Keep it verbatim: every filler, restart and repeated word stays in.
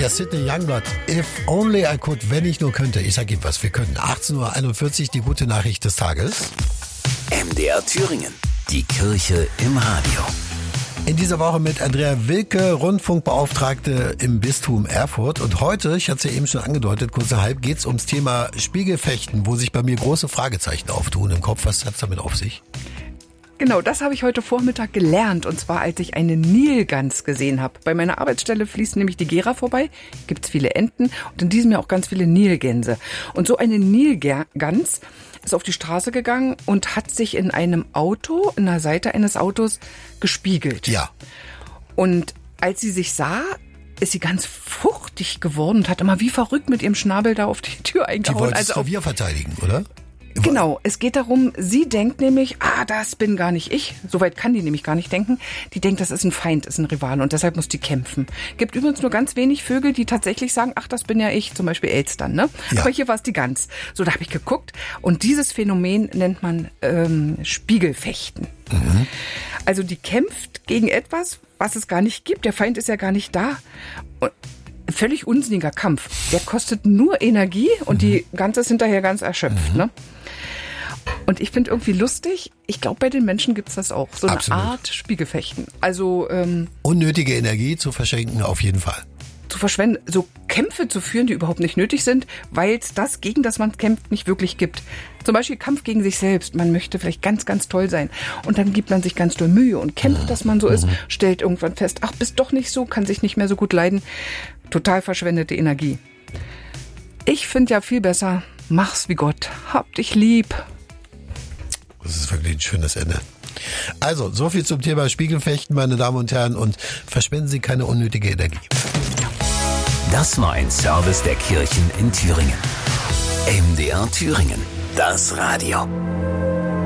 Der Sidney Youngblood. If only I could, wenn ich nur könnte. Ich sag Ihnen was, wir könnten. achtzehn Uhr einundvierzig, die gute Nachricht des Tages. M D R Thüringen. Die Kirche im Radio. In dieser Woche mit Andrea Wilke, Rundfunkbeauftragte im Bistum Erfurt. Und heute, ich hatte es ja eben schon angedeutet, kurz nach halb, geht es ums Thema Spiegelfechten, wo sich bei mir große Fragezeichen auftun im Kopf. Was hat es damit auf sich? Genau, das habe ich heute Vormittag gelernt. Und zwar, als ich eine Nilgans gesehen habe. Bei meiner Arbeitsstelle fließt nämlich die Gera vorbei. Gibt es viele Enten und in diesem Jahr auch ganz viele Nilgänse. Und so eine Nilgans ist auf die Straße gegangen und hat sich in einem Auto, in der Seite eines Autos gespiegelt. Ja. Und als sie sich sah, ist sie ganz fuchtig geworden und hat immer wie verrückt mit ihrem Schnabel da auf die Tür eingehauen. Die wollte also das Revier verteidigen, oder? Genau, es geht darum, sie denkt nämlich, ah, das bin gar nicht ich. Soweit kann die nämlich gar nicht denken. Die denkt, das ist ein Feind, ist ein Rivale und deshalb muss die kämpfen. Gibt übrigens nur ganz wenig Vögel, die tatsächlich sagen, ach, das bin ja ich, zum Beispiel Elstern, ne? Ja. Aber hier war es die Gans. So, da habe ich geguckt und dieses Phänomen nennt man ähm, Spiegelfechten. Mhm. Also die kämpft gegen etwas, was es gar nicht gibt. Der Feind ist ja gar nicht da. Und völlig unsinniger Kampf. Der kostet nur Energie und mhm. die Gans ist hinterher ganz erschöpft, mhm. ne? Und ich finde irgendwie lustig, ich glaube, bei den Menschen gibt es das auch. So eine Absolut. Art Spiegelfechten. Also ähm, unnötige Energie zu verschenken, auf jeden Fall. Zu verschwenden, so Kämpfe zu führen, die überhaupt nicht nötig sind, weil es das, gegen das man kämpft, nicht wirklich gibt. Zum Beispiel Kampf gegen sich selbst. Man möchte vielleicht ganz, ganz toll sein. Und dann gibt man sich ganz doll Mühe und kämpft, mhm. dass man so ist, mhm. stellt irgendwann fest, ach, bist doch nicht so, kann sich nicht mehr so gut leiden. Total verschwendete Energie. Ich finde ja viel besser, mach's wie Gott, hab dich lieb. Das ist wirklich ein schönes Ende. Also, so viel zum Thema Spiegelfechten, meine Damen und Herren, und verschwenden Sie keine unnötige Energie. Das war ein Service der Kirchen in Thüringen. M D R Thüringen, das Radio.